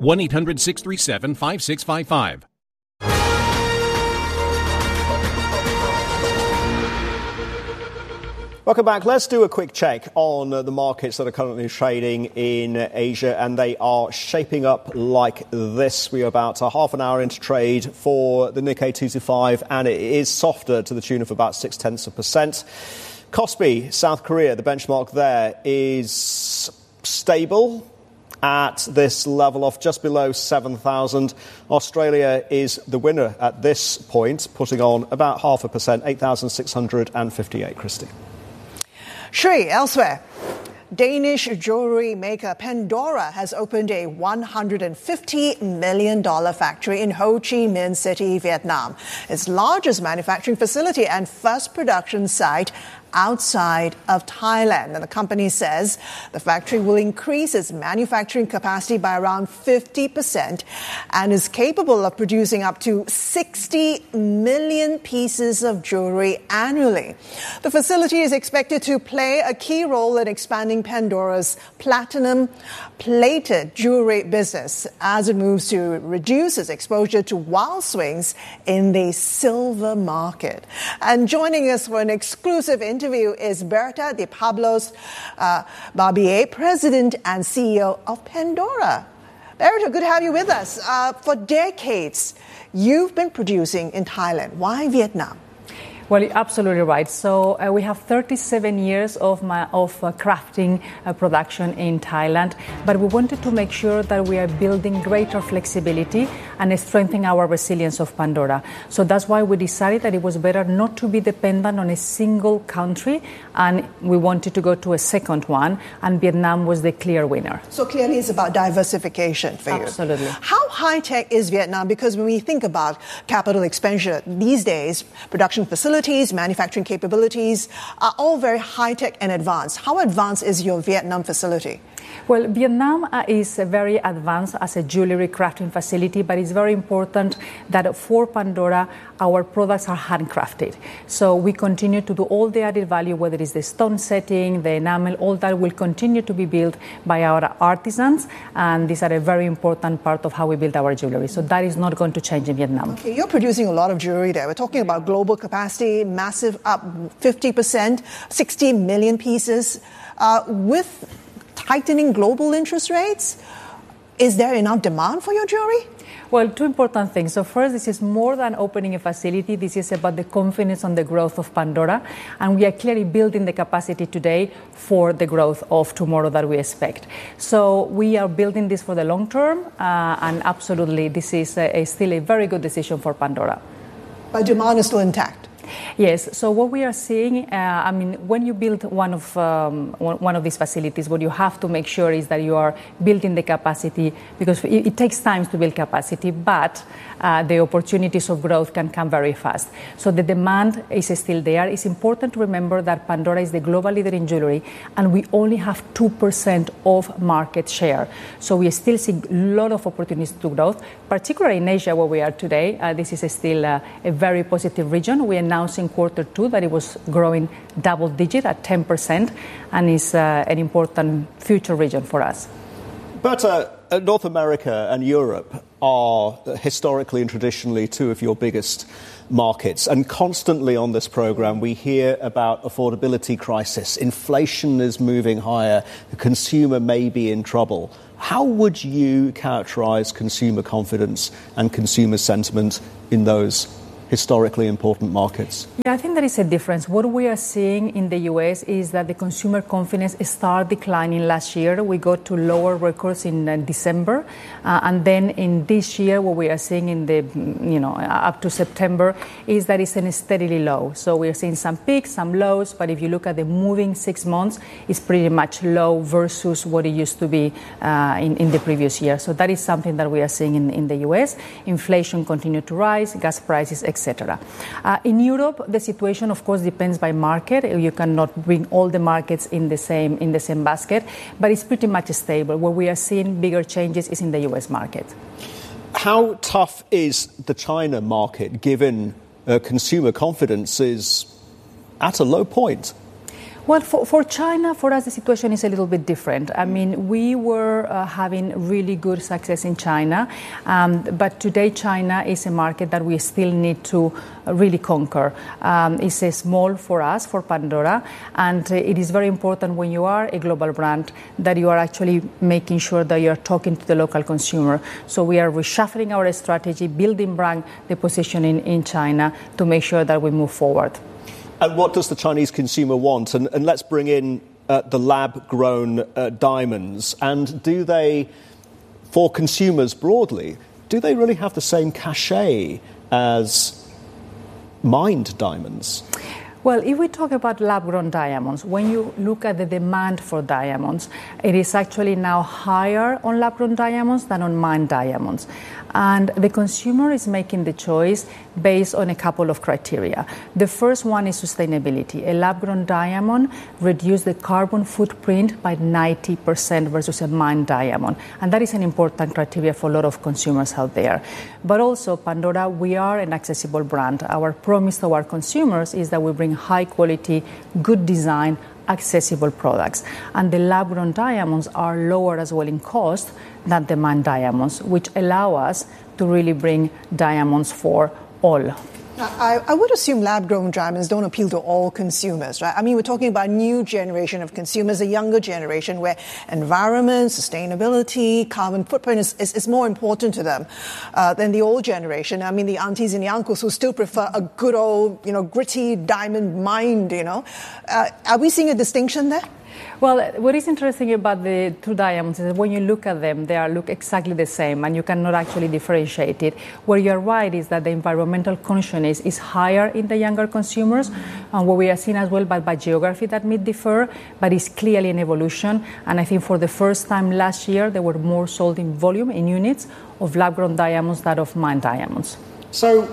1-800-637-5655. Welcome back. Let's do a quick check on the markets that are currently trading in Asia, and they are shaping up like this. We are about a half an hour into trade for the Nikkei 225, and it is softer to the tune of about 0.6%. Kospi, South Korea, the benchmark there is stable at this level of just below 7,000. Australia is the winner at this point, putting on about 0.5%, 8,658, Christy. Sri, elsewhere. Danish jewelry maker Pandora has opened a $150 million factory in Ho Chi Minh City, Vietnam, its largest manufacturing facility and first production site outside of Thailand. And the company says the factory will increase its manufacturing capacity by around 50% and is capable of producing up to 60 million pieces of jewelry annually. The facility is expected to play a key role in expanding Pandora's platinum-plated jewelry business as it moves to reduce its exposure to wild swings in the silver market. And joining us for an exclusive interview is Berta de Pablos Barbier, President and CEO of Pandora. Berta, good to have you with us. For decades, you've been producing in Thailand. Why Vietnam? Well, you're absolutely right. So we have 37 years of crafting production in Thailand, but we wanted to make sure that we are building greater flexibility and strengthening our resilience of Pandora. So that's why we decided that it was better not to be dependent on a single country, and we wanted to go to a second one, and Vietnam was the clear winner. So clearly it's about diversification for you. Absolutely. How high-tech is Vietnam? Because when we think about capital expenditure these days, production facilities, manufacturing capabilities are all very high-tech and advanced. How advanced is your Vietnam facility? Well, Vietnam is very advanced as a jewelry crafting facility, but it's very important that for Pandora, our products are handcrafted. So we continue to do all the added value, whether it's the stone setting, the enamel, all that will continue to be built by our artisans, and these are a very important part of how we build our jewelry. So that is not going to change in Vietnam. Okay, you're producing a lot of jewelry there. We're talking about global capacity, massive, up 50%, 60 million pieces. With tightening global interest rates, is there enough demand for your jewelry? Well, two important things. So first, this is more than opening a facility. This is about the confidence on the growth of Pandora. And we are clearly building the capacity today for the growth of tomorrow that we expect. So we are building this for the long term. And absolutely, this is still a very good decision for Pandora. But demand is still intact. Yes. So what we are seeing, when you build one of these facilities, what you have to make sure is that you are building the capacity, because it takes time to build capacity, but the opportunities of growth can come very fast. So the demand is still there. It's important to remember that Pandora is the global leader in jewelry, and we only have 2% of market share. So we still see a lot of opportunities to growth, particularly in Asia, where we are today. This is still a very positive region. We announced in Q2 that it was growing double digit at 10%, and is an important future region for us. But North America and Europe are historically and traditionally two of your biggest markets. And constantly on this program, we hear about affordability crisis. Inflation is moving higher. The consumer may be in trouble. How would you characterize consumer confidence and consumer sentiment in those historically important markets? Yeah, I think there is a difference. What we are seeing in the U.S. is that the consumer confidence started declining last year. We got to lower records in December. And then in this year, what we are seeing in the, up to September is that it's steadily low. So we are seeing some peaks, some lows. But if you look at the moving 6 months, it's pretty much low versus what it used to be in the previous year. So that is something that we are seeing in the U.S. Inflation continued to rise, gas prices, etc. In Europe, the situation, of course, depends by market. You cannot bring all the markets in the same basket, but it's pretty much stable. Where we are seeing bigger changes is in the U.S. market. How tough is the China market, given consumer confidence is at a low point? Well, for China, for us, the situation is a little bit different. I mean, we were having really good success in China, but today China is a market that we still need to really conquer. It's small for us, for Pandora, and it is very important when you are a global brand that you are actually making sure that you are talking to the local consumer. So we are reshuffling our strategy, building brand the positioning in China to make sure that we move forward. And what does the Chinese consumer want? And let's bring in the lab-grown diamonds. And do they, for consumers broadly, do they really have the same cachet as mined diamonds? Well, if we talk about lab-grown diamonds, when you look at the demand for diamonds, it is actually now higher on lab-grown diamonds than on mined diamonds. And the consumer is making the choice based on a couple of criteria. The first one is sustainability. A lab-grown diamond reduces the carbon footprint by 90% versus a mined diamond. And that is an important criteria for a lot of consumers out there. But also, Pandora, we are an accessible brand. Our promise to our consumers is that we bring high quality, good design, accessible products. And the lab-grown diamonds are lower as well in cost than the mined diamonds, which allow us to really bring diamonds for all. I would assume lab-grown diamonds don't appeal to all consumers, right? I mean, we're talking about a new generation of consumers, a younger generation where environment, sustainability, carbon footprint is more important to them than the old generation. I mean, the aunties and the uncles who still prefer a good old, gritty diamond mined, Are we seeing a distinction there? Well, what is interesting about the two diamonds is that when you look at them, they look exactly the same, and you cannot actually differentiate it. Where you're right is that the environmental consciousness is higher in the younger consumers, and what we are seeing as well by geography that may differ, but it's clearly an evolution. And I think for the first time last year, there were more sold in volume, in units, of lab-grown diamonds than of mined diamonds. So,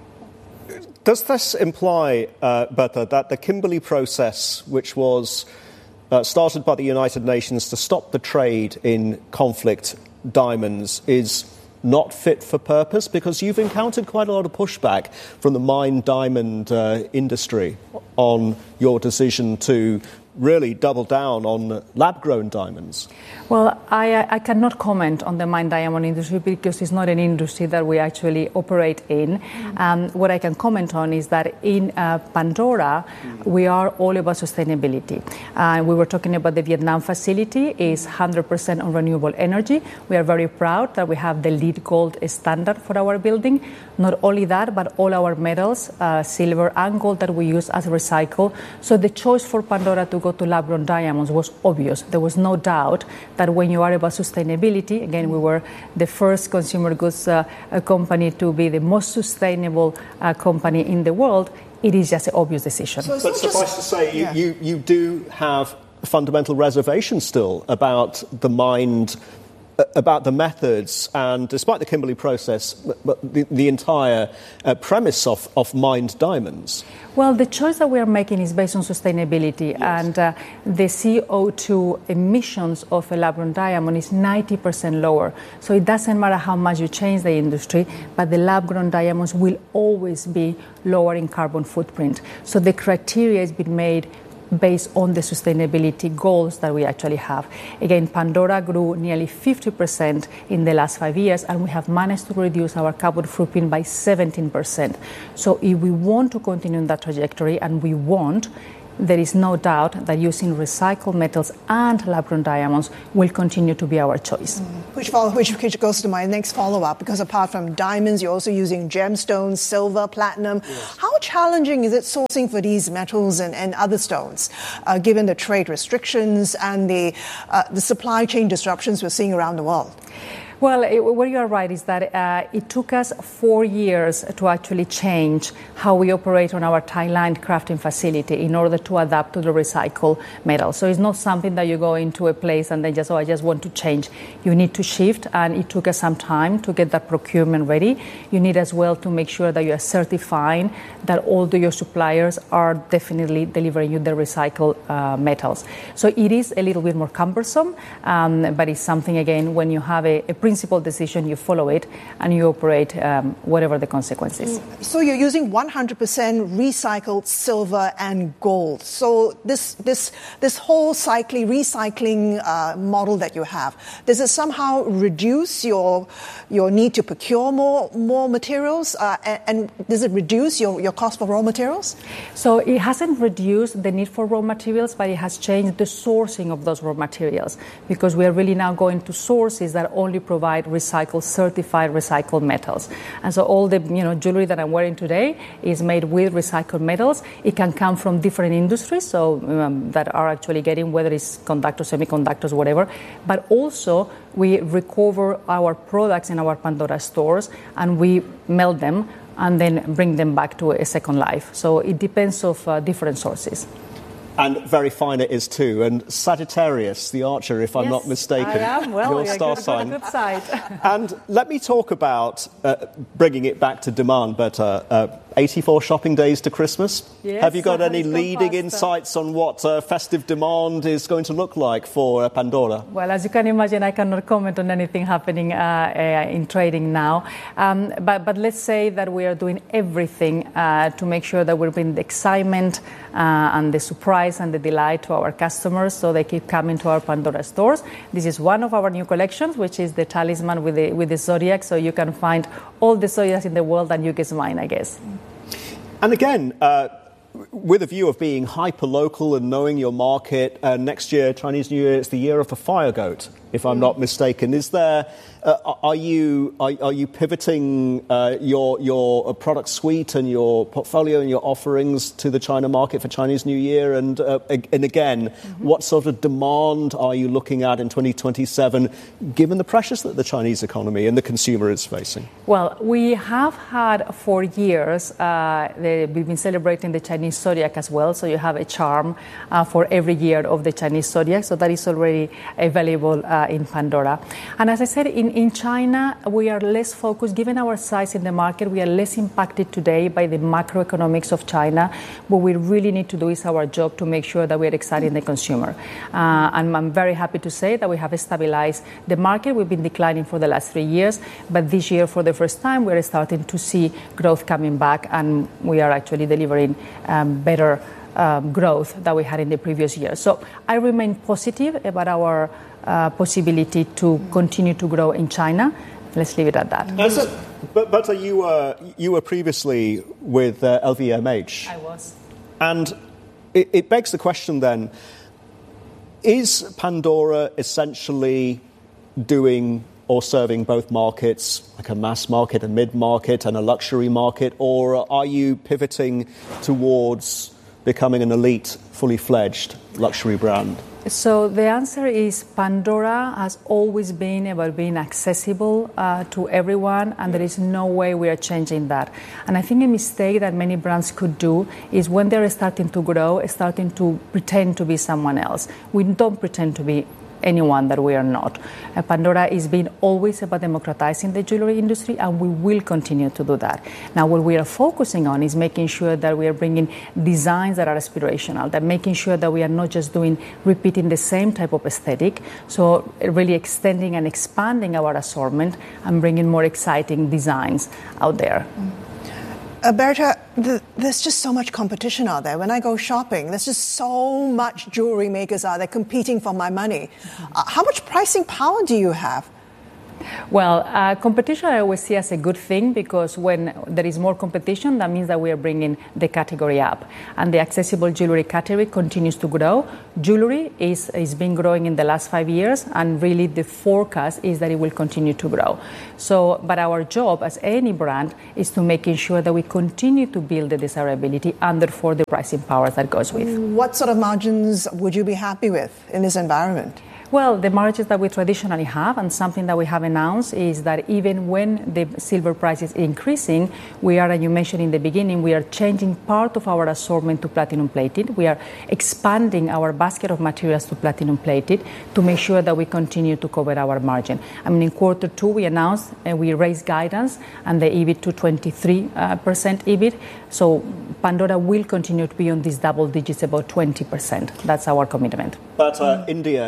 does this imply, Bertha, that the Kimberley process, which was started by the United Nations to stop the trade in conflict diamonds, is not fit for purpose? Because you've encountered quite a lot of pushback from the mined diamond industry on your decision to really double down on lab-grown diamonds. Well, I cannot comment on the mined diamond industry because it's not an industry that we actually operate in. What I can comment on is that in Pandora, we are all about sustainability. We were talking about the Vietnam facility is 100% on renewable energy. We are very proud that we have the LEED Gold standard for our building. Not only that, but all our metals, silver and gold that we use as recycle. So the choice for Pandora to go to lab-grown diamonds was obvious. There was no doubt that when you are about sustainability, again, we were the first consumer goods company to be the most sustainable company in the world, it is just an obvious decision. So but suffice to say, you do have fundamental reservations still about the mined, about the methods, and despite the Kimberley process, but the entire premise of mined diamonds. Well, the choice that we are making is based on sustainability, yes. And the CO2 emissions of a lab-grown diamond is 90% lower. So it doesn't matter how much you change the industry, but the lab-grown diamonds will always be lower in carbon footprint. So the criteria has been made based on the sustainability goals that we actually have. Again, Pandora grew nearly 50% in the last 5 years, and we have managed to reduce our carbon footprint by 17%. So if we want to continue in that trajectory, and we want, there is no doubt that using recycled metals and lab-grown diamonds will continue to be our choice. Which goes to my next follow-up, because apart from diamonds, you're also using gemstones, silver, platinum. Yes. How challenging is it sourcing for these metals and other stones, given the trade restrictions and the supply chain disruptions we're seeing around the world? Well, what you are right is that it took us 4 years to actually change how we operate on our Thailand crafting facility in order to adapt to the recycled metal. So it's not something that you go into a place and then I just want to change. You need to shift, and it took us some time to get that procurement ready. You need as well to make sure that you are certifying that all your suppliers are definitely delivering you the recycled metals. So it is a little bit more cumbersome, but it's something, again, when you have a principled decision, you follow it, and you operate whatever the consequences. So you're using 100% recycled silver and gold. So this whole recycling model that you have, does it somehow reduce your need to procure more materials? And does it reduce your cost for raw materials? So it hasn't reduced the need for raw materials, but it has changed the sourcing of those raw materials, because we are really now going to sources that only provide certified recycled metals. And so all the jewelry that I'm wearing today is made with recycled metals. It can come from different industries, so that are actually getting, whether it's conductors, semiconductors, whatever. But also we recover our products in our Pandora stores and we melt them and then bring them back to a second life. So it depends of different sources. And very fine it is too. And Sagittarius, the archer, if I'm not mistaken, I am. Well, your star sign. Good side. And let me talk about bringing it back to demand, but 84 shopping days to Christmas. Yes, have you got any leading insights on what festive demand is going to look like for Pandora? Well, as you can imagine, I cannot comment on anything happening in trading now. But let's say that we are doing everything to make sure that we're bringing the excitement and the surprise and the delight to our customers, so they keep coming to our Pandora stores. This is one of our new collections, which is the talisman with the zodiac. So you can find all the zodiacs in the world, and you guess mine, I guess. And again, with a view of being hyper-local and knowing your market, next year, Chinese New Year, it's the year of the fire goat, if I'm not mistaken. Is there, are you pivoting your product suite and your portfolio and your offerings to the China market for Chinese New Year? And again, what sort of demand are you looking at in 2027, given the pressures that the Chinese economy and the consumer is facing? Well, we have had for years, we've been celebrating the Chinese zodiac as well. So you have a charm for every year of the Chinese zodiac. So that is already available in Pandora. And as I said, in China, we are less focused, given our size in the market, we are less impacted today by the macroeconomics of China. What we really need to do is our job to make sure that we are exciting the consumer. And I'm very happy to say that we have stabilized the market. We've been declining for the last 3 years, but this year, for the first time, we're starting to see growth coming back, and we are actually delivering better growth that we had in the previous year. So I remain positive about our possibility to continue to grow in China. Let's leave it at that. But you were previously with LVMH. I was. And it begs the question then, is Pandora essentially doing or serving both markets, like a mass market, a mid-market, and a luxury market, or are you pivoting towards becoming an elite, fully-fledged luxury brand? So the answer is Pandora has always been about being accessible to everyone, and there is no way we are changing that. And I think a mistake that many brands could do is when they're starting to grow, starting to pretend to be someone else. We don't pretend to be anyone that we are not. Pandora is being always about democratizing the jewelry industry, and we will continue to do that. Now, what we are focusing on is making sure that we are bringing designs that are aspirational, that making sure that we are not just repeating the same type of aesthetic, so really extending and expanding our assortment and bringing more exciting designs out there. Berta, there's just so much competition out there. When I go shopping, there's just so much jewelry makers out there competing for my money. How much pricing power do you have? Well, competition I always see as a good thing, because when there is more competition, that means that we are bringing the category up. And the accessible jewelry category continues to grow. Jewelry is been growing in the last 5 years, and really the forecast is that it will continue to grow. So, but our job as any brand is to making sure that we continue to build the desirability and therefore the pricing power that goes with. What sort of margins would you be happy with in this environment? Well, the margins that we traditionally have, and something that we have announced, is that even when the silver price is increasing, we are, as you mentioned in the beginning, we are changing part of our assortment to platinum plated. We are expanding our basket of materials to platinum plated to make sure that we continue to cover our margin. I mean, in Q2, we announced and we raised guidance and the EBIT to 23% EBIT. So Pandora will continue to be on these double digits, about 20%. That's our commitment. But India, it's an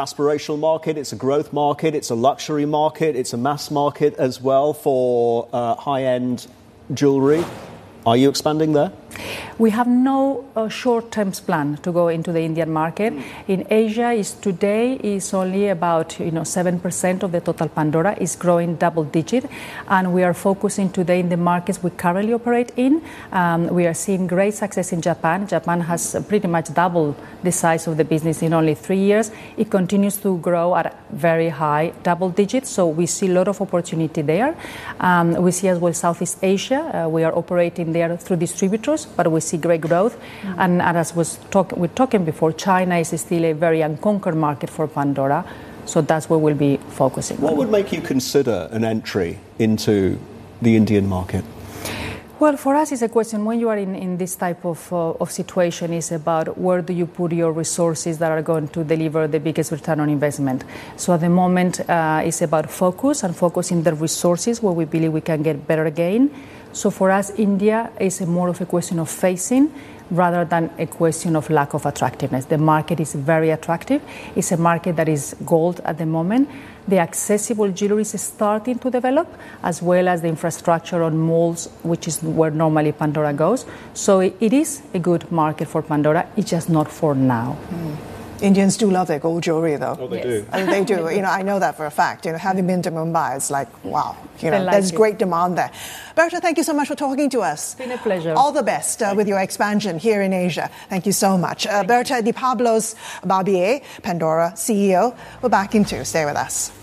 aspirational market, it's a growth market, it's a luxury market, it's a mass market as well for high-end jewellery. Are you expanding there? We have no short-term plan to go into the Indian market. In Asia, today is only about 7% of the total Pandora. Is growing double-digit, and we are focusing today in the markets we currently operate in. We are seeing great success in Japan. Japan has pretty much doubled the size of the business in only 3 years. It continues to grow at very high double digits, so we see a lot of opportunity there. We see as well Southeast Asia. We are operating there through distributors, but we see great growth. And as we're talking before, China is still a very unconquered market for Pandora, so that's where we'll be focusing. What would make you consider an entry into the Indian market? Well, for us, it's a question when you are in this type of situation, is about where do you put your resources that are going to deliver the biggest return on investment. So at the moment, it's about focus and focusing the resources where we believe we can get better gain. So for us, India is more of a question of facing rather than a question of lack of attractiveness. The market is very attractive. It's a market that is gold at the moment. The accessible jewelry is starting to develop, as well as the infrastructure on malls, which is where normally Pandora goes. So it is a good market for Pandora. It's just not for now. Indians do love their gold jewelry, though. Oh, they do. They do. I know that for a fact. Having been to Mumbai, it's like, wow. There's great demand there. Berta, thank you so much for talking to us. It's been a pleasure. All the best with your expansion here in Asia. Thank you so much. Berta Di Pablos Barbier, Pandora CEO. We're back in 2. Stay with us.